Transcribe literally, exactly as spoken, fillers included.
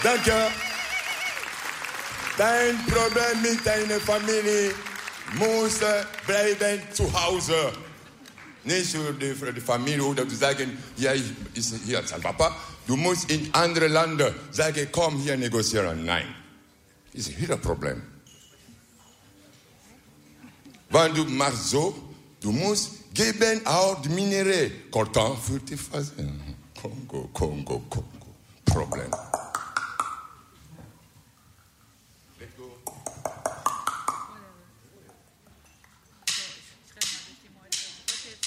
Danke. Dein Problem mit deiner Familie muss bleiben zu Hause. Nicht für die, für die Familie oder zu sagen, ja, ich, ist hier ist Papa. Du musst in andere Länder sagen, komm hier negozieren. Nein. Das ist wieder ein Problem. Wenn du machst so, du musst geben auch die Minerais. Coltan für die Phase. Kongo, Kongo, Kongo.